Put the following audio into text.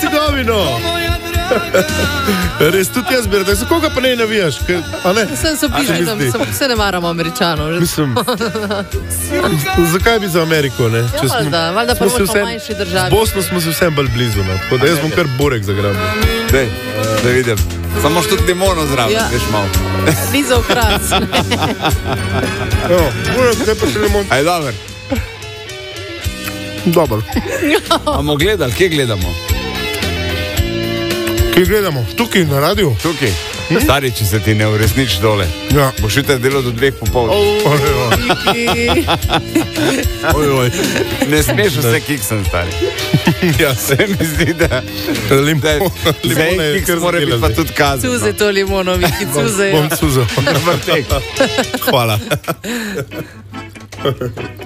Hercegovino. Res, tudi jaz bi rekel, za koga pa ne navijaš? Sem se opišel, se ne maramo Američanov. Mislim, zakaj bi za Ameriko, ne? Ja, valjda prvo po manjši državi. Z Bosno smo se vsem bolj blizu, no. Tako da jaz bom kar Borek zagrabil. Dej, da vidim. Samo što tudi limono zraven, veš malo. Ni za okras. Borek, zdaj pa še limon. Aj, dober. Dobar. Amo gledali, kje gledamo? Kje gledamo? Tukaj, na radiju? Tukaj. Stari, če se ti ne uresnič dole. Ja. Boš jutri delo do 2 popoldne. Ojoj. Ne smeš vse kiksen, stari. Ja, Se mi zdi, da Limona je kiks kar mora biti zgledala. pa tudi kazen. Cuze to limono, Viki, cuze. Bom cuzel. Vrtek. Hvala.